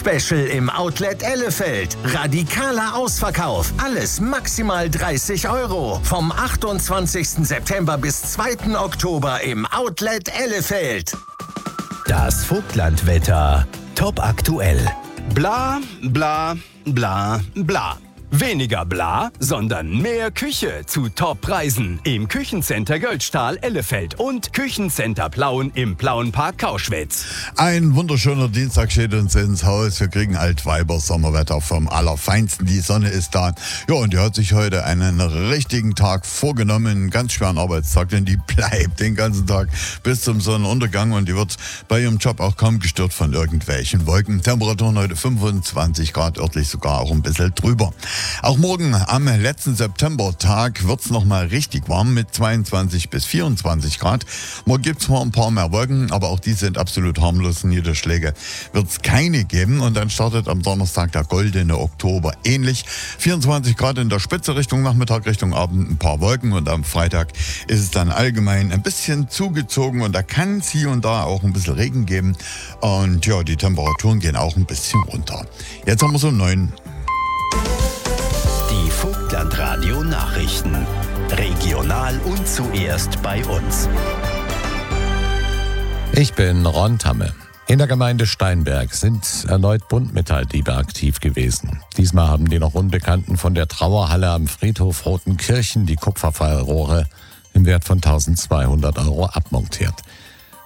Special im Outlet Ellefeld. Radikaler Ausverkauf. Alles maximal 30 €. Vom 28. September bis 2. Oktober im Outlet Ellefeld. Das Vogtlandwetter. Top aktuell. Bla, bla, bla, bla. Weniger bla, sondern mehr Küche zu Top-Preisen im Küchencenter Göldstahl Ellefeld und Küchencenter Plauen im Plauenpark Kauschwitz. Ein wunderschöner Dienstag steht uns ins Haus. Wir kriegen Altweiber Sommerwetter vom Allerfeinsten. Die Sonne ist da. Ja, und die hat sich heute einen richtigen Tag vorgenommen. Einen ganz schweren Arbeitstag, denn die bleibt den ganzen Tag bis zum Sonnenuntergang. Und die wird bei ihrem Job auch kaum gestört von irgendwelchen Wolken. Temperaturen heute 25 Grad, örtlich sogar auch ein bisschen drüber. Auch morgen am letzten Septembertag wird es nochmal richtig warm mit 22 bis 24 Grad. Morgen gibt es zwar ein paar mehr Wolken, aber auch die sind absolut harmlos. Niederschläge wird es keine geben. Und dann startet am Donnerstag der goldene Oktober ähnlich. 24 Grad in der Spitze Richtung Nachmittag, Richtung Abend ein paar Wolken. Und am Freitag ist es dann allgemein ein bisschen zugezogen. Und da kann es hier und da auch ein bisschen Regen geben. Und ja, die Temperaturen gehen auch ein bisschen runter. Jetzt haben wir so 9. Die Vogtlandradio Nachrichten. Regional und zuerst bei uns. Ich bin Ron Tamme. In der Gemeinde Steinberg sind erneut Buntmetalldiebe aktiv gewesen. Diesmal haben die noch Unbekannten von der Trauerhalle am Friedhof Rotenkirchen die Kupferfallrohre im Wert von 1.200 € abmontiert.